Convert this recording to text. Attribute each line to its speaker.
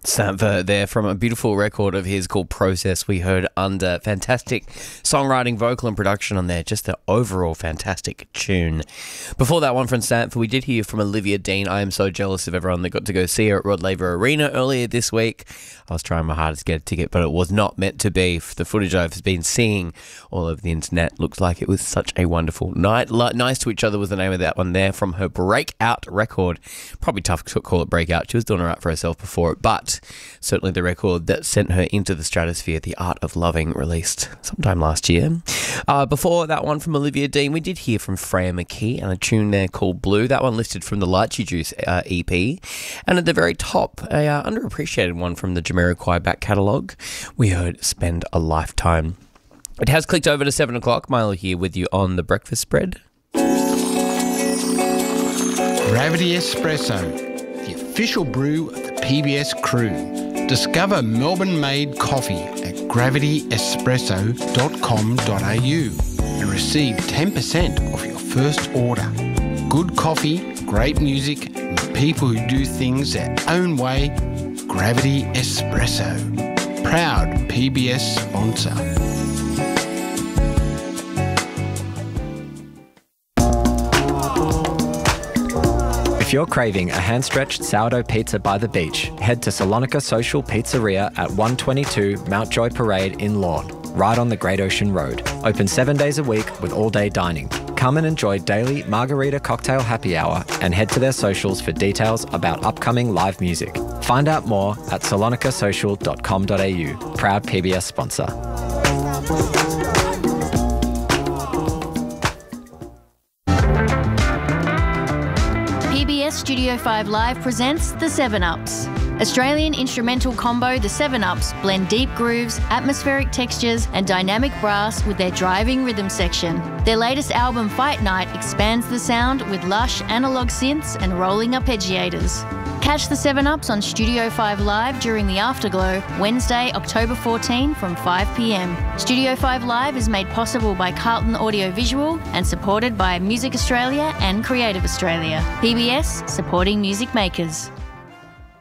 Speaker 1: Sampha there from a beautiful record of his called Process we heard under. Fantastic songwriting, vocal and production on there. Just the overall fantastic tune. Before that one from Sampha, we did hear from Olivia Dean. I am so jealous of everyone that got to go see her at Rod Laver Arena earlier this week. I was trying my hardest to get a ticket, but it was not meant to be. The footage I've been seeing all over the internet looks like it was such a wonderful night. Nice to Each Other was the name of that one there from her Breakout record. Probably tough to call it Breakout. She was doing all right for herself before it, but certainly the record that sent her into the stratosphere, The Art of Loving, released sometime last year. Before that one from Olivia Dean, we did hear from Freya McKee and a tune there called Blue. That one listed from the Lychee Juice EP. And at the very top, a underappreciated one from the Jamiroquai back catalogue, we heard Spend a Lifetime. It has clicked over to 7 o'clock. Milo here with you on The Breakfast Spread.
Speaker 2: Gravity Espresso, the official brew of the PBS crew. Discover Melbourne-made coffee at gravityespresso.com.au and receive 10% off your first order. Good coffee, great music, and people who do things their own way. Gravity Espresso. Proud PBS sponsor.
Speaker 3: If you're craving a hand-stretched sourdough pizza by the beach, head to Salonica Social Pizzeria at 122 Mount Joy Parade in Lorne, right on the Great Ocean Road. Open 7 days a week with all-day dining. Come and enjoy daily margarita cocktail happy hour and head to their socials for details about upcoming live music. Find out more at salonicasocial.com.au. Proud PBS sponsor.
Speaker 4: PBS Studio 5 Live presents The 7-Ups. Australian instrumental combo The 7-Ups blend deep grooves, atmospheric textures and dynamic brass with their driving rhythm section. Their latest album Fight Night expands the sound with lush analogue synths and rolling arpeggiators. Catch The 7-Ups on Studio 5 Live during the Afterglow, Wednesday, October 14 from 5 p.m. Studio 5 Live is made possible by Carlton Audio Visual and supported by Music Australia and Creative Australia. PBS, supporting music makers.